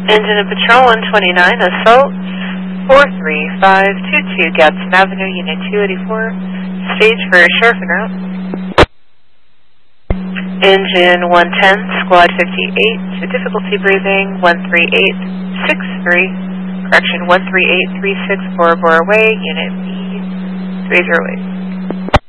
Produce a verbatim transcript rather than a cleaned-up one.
Engine of Patrol one twenty-nine, Assault four three five two two, Gadsden Avenue, Unit two eighty-four, stage for sheriff en route. Engine one ten, Squad fifty-eight, difficulty breathing one three eight six three, correction one three eight three six, Bora Bora Way, Unit B three zero eight.